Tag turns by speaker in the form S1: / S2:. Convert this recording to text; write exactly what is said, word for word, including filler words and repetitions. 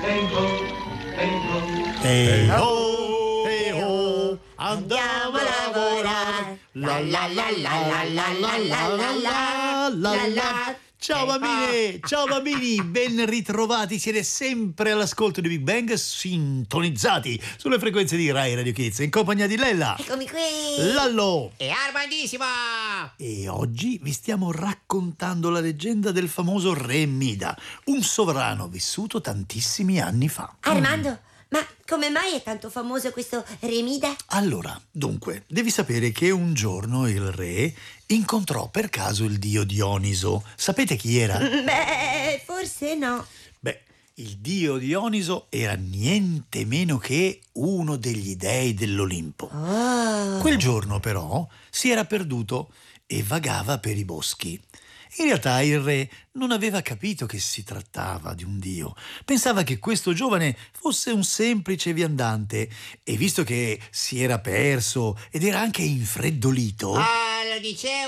S1: Ehi ho, ehi ho, andiamo a lavorare. La la la la la la la la la la la la. Ciao bambini, ciao bambini, ben ritrovati, siete sempre all'ascolto di Big Bang, sintonizzati sulle frequenze di Rai Radio Kids, in compagnia di Lella,
S2: eccomi qui,
S1: Lallo
S3: e Armandissimo.
S1: E oggi vi stiamo raccontando la leggenda del famoso Re Mida, un sovrano vissuto tantissimi anni fa.
S2: Armando, mm. ma come mai è tanto famoso questo Re Mida?
S1: Allora, dunque, devi sapere che un giorno il re incontrò per caso il dio Dioniso. Sapete chi era?
S2: Beh, forse no.
S1: Beh, il dio Dioniso era niente meno che uno degli dei dell'Olimpo.
S2: Oh.
S1: Quel giorno però si era perduto e vagava per i boschi. In realtà il re non aveva capito che si trattava di un dio. Pensava che questo giovane fosse un semplice viandante e visto che si era perso ed era anche infreddolito...
S3: Ah, lo dicevo